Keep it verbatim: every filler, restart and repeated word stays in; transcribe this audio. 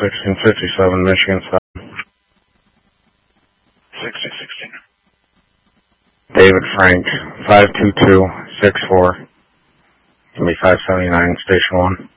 sixteen fifty-seven, Michigan seven. sixteen sixteen. David Frank, five two two six four. Give me five seventy-nine, station one.